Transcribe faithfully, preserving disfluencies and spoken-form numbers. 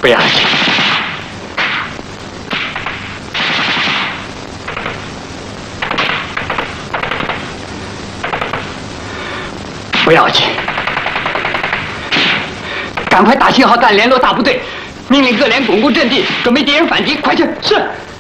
不要紧，不要紧，赶快打信号弹联络大部队，命令各连巩固阵地，准备敌人反击，快去！是。